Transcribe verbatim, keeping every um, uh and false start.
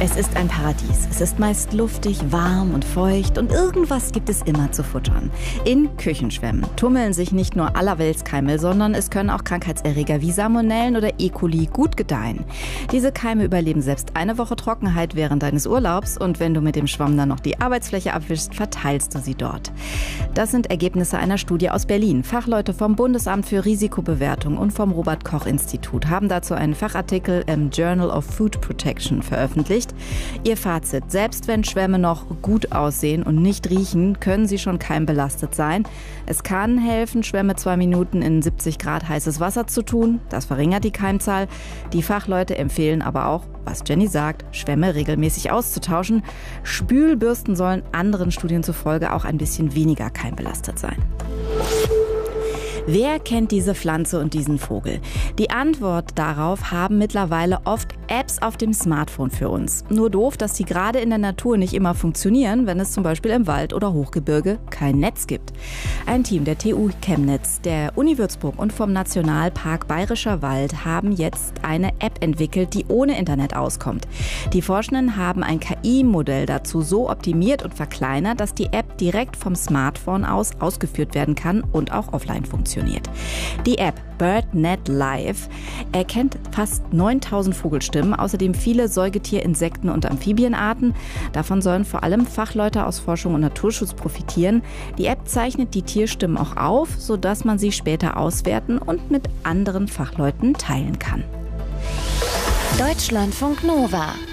Es ist ein Paradies. Es ist meist luftig, warm und feucht und irgendwas gibt es immer zu futtern. In Küchenschwämmen tummeln sich nicht nur Allerweltskeime, sondern es können auch Krankheitserreger wie Salmonellen oder E. coli gut gedeihen. Diese Keime überleben selbst eine Woche Trockenheit während deines Urlaubs und wenn du mit dem Schwamm dann noch die Arbeitsfläche abwischst, verteilst du sie dort. Das sind Ergebnisse einer Studie aus Berlin. Fachleute vom Bundesamt für Risikobewertung und vom Robert-Koch-Institut haben dazu einen Fachartikel im Journal of Food Protection veröffentlicht. Ihr Fazit: Selbst wenn Schwämme noch gut aussehen und nicht riechen, können sie schon keimbelastet sein. Es kann helfen, Schwämme zwei Minuten in siebzig Grad heißes Wasser zu tun. Das verringert die Keimzahl. Die Fachleute empfehlen aber auch, was Jenny sagt, Schwämme regelmäßig auszutauschen. Spülbürsten sollen anderen Studien zufolge auch ein bisschen weniger keimbelastet sein. Wer kennt diese Pflanze und diesen Vogel? Die Antwort darauf haben mittlerweile oft Apps auf dem Smartphone für uns. Nur doof, dass die gerade in der Natur nicht immer funktionieren, wenn es zum Beispiel im Wald oder Hochgebirge kein Netz gibt. Ein Team der T U Chemnitz, der Uni Würzburg und vom Nationalpark Bayerischer Wald haben jetzt eine App entwickelt, die ohne Internet auskommt. Die Forschenden haben ein K I-Modell dazu so optimiert und verkleinert, dass die App direkt vom Smartphone aus ausgeführt werden kann und auch offline funktioniert. Die App BirdNet Live erkennt fast neuntausend Vogelstimmen, außerdem viele Säugetier-, Insekten- und Amphibienarten. Davon sollen vor allem Fachleute aus Forschung und Naturschutz profitieren. Die App zeichnet die Tierstimmen auch auf, sodass man sie später auswerten und mit anderen Fachleuten teilen kann. Deutschlandfunk Nova